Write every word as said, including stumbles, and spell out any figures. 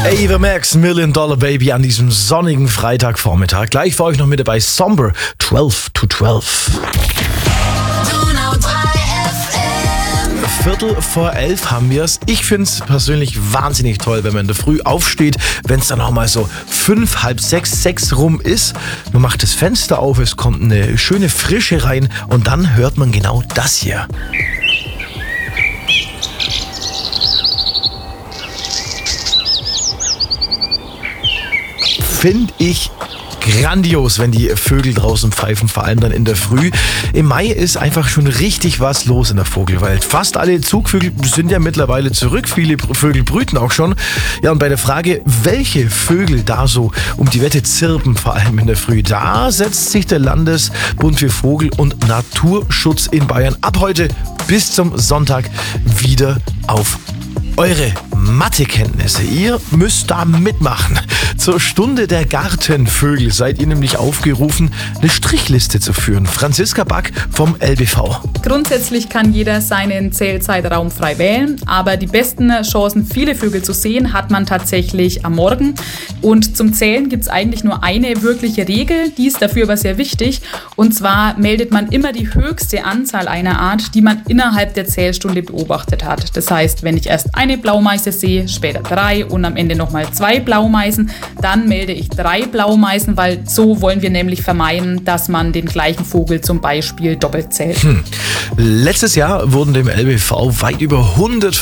Ava Max, Million Dollar Baby an diesem sonnigen Freitagvormittag. Gleich für euch noch mit dabei Somber, zwölf to zwölf. Viertel vor elf haben wir es. Ich finde es persönlich wahnsinnig toll, wenn man in der Früh aufsteht, wenn es dann auch mal so fünf, halb sechs, sechs rum ist. Man macht das Fenster auf, es kommt eine schöne Frische rein und dann hört man genau das hier. Finde ich grandios, wenn die Vögel draußen pfeifen, vor allem dann in der Früh. Im Mai ist einfach schon richtig was los in der Vogelwelt. Fast alle Zugvögel sind ja mittlerweile zurück. Viele Vögel brüten auch schon. Ja, und bei der Frage, welche Vögel da so um die Wette zirpen, vor allem in der Früh, da setzt sich der Landesbund für Vogel- und Naturschutz in Bayern ab heute bis zum Sonntag wieder auf eure Mathekenntnisse. Ihr müsst da mitmachen. Zur Stunde der Gartenvögel seid ihr nämlich aufgerufen, eine Strichliste zu führen. Franziska Back vom L B V. Grundsätzlich kann jeder seinen Zählzeitraum frei wählen, aber die besten Chancen, viele Vögel zu sehen, hat man tatsächlich am Morgen. Und zum Zählen gibt es eigentlich nur eine wirkliche Regel, die ist dafür aber sehr wichtig. Und zwar meldet man immer die höchste Anzahl einer Art, die man innerhalb der Zählstunde beobachtet hat. Das heißt, wenn ich erst eine Blaumeise sehe, später drei und am Ende nochmal zwei Blaumeisen, dann melde ich drei Blaumeisen, weil so wollen wir nämlich vermeiden, dass man den gleichen Vogel zum Beispiel doppelt zählt. Hm. Letztes Jahr wurden dem L B V weit über hundert